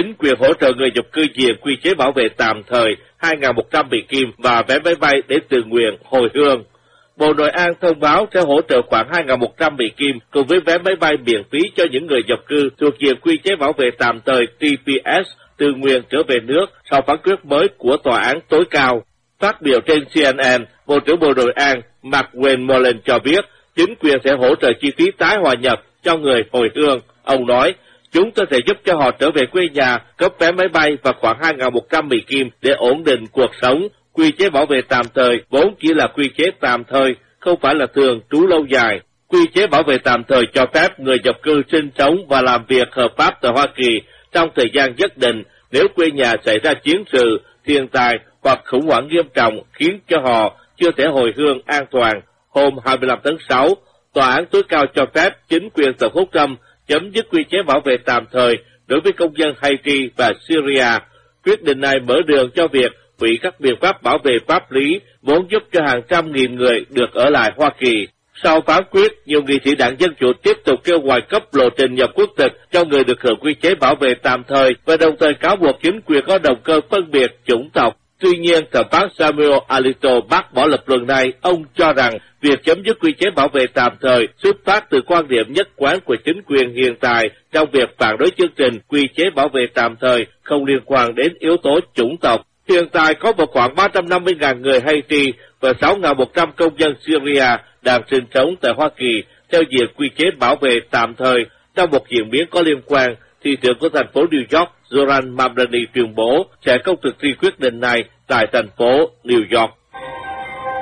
chính quyền hỗ trợ người nhập cư diện quy chế bảo vệ tạm thời 2.100 Mỹ Kim và vé máy bay để tự nguyện hồi hương. Bộ Nội an thông báo sẽ hỗ trợ khoảng 2.100 Mỹ Kim cùng với vé máy bay miễn phí cho những người nhập cư thuộc diện quy chế bảo vệ tạm thời TPS tự nguyện trở về nước sau phán quyết mới của Tòa án tối cao. Phát biểu trên CNN, Bộ trưởng Bộ Nội an Mark Wayne cho biết chính quyền sẽ hỗ trợ chi phí tái hòa nhập cho người hồi hương. Ông nói, chúng tôi sẽ giúp cho họ trở về quê nhà, cấp vé máy bay và khoảng 2.100 Mỹ Kim để ổn định cuộc sống. Quy chế bảo vệ tạm thời vốn chỉ là quy chế tạm thời, không phải là thường trú lâu dài. Quy chế bảo vệ tạm thời cho phép người nhập cư sinh sống và làm việc hợp pháp tại Hoa Kỳ trong thời gian nhất định nếu quê nhà xảy ra chiến sự, thiên tai hoặc khủng hoảng nghiêm trọng khiến cho họ chưa thể hồi hương an toàn. Hôm 25 tháng 6, Tòa án tối cao cho phép chính quyền Tổng thống Trump chấm dứt quy chế bảo vệ tạm thời đối với công dân Haiti và Syria. Quyết định này mở đường cho việc hủy các biện pháp bảo vệ pháp lý vốn giúp cho hàng trăm nghìn người được ở lại Hoa Kỳ. Sau phán quyết, nhiều nghị sĩ đảng Dân Chủ tiếp tục kêu gọi cấp lộ trình nhập quốc tịch cho người được hưởng quy chế bảo vệ tạm thời và đồng thời cáo buộc chính quyền có động cơ phân biệt chủng tộc. Tuy nhiên, thẩm phán Samuel Alito bác bỏ lập luận này. Ông cho rằng việc chấm dứt quy chế bảo vệ tạm thời xuất phát từ quan điểm nhất quán của chính quyền hiện tại trong việc phản đối chương trình quy chế bảo vệ tạm thời không liên quan đến yếu tố chủng tộc. Hiện tại có một khoảng 350.000 người Haiti và 6.100 công dân Syria đang sinh sống tại Hoa Kỳ theo diện quy chế bảo vệ tạm thời. Trong một diễn biến có liên quan, thị trưởng của thành phố New York Zoran Mamdani tuyên bố sẽ không thực thi quyết định này tại thành phố New York.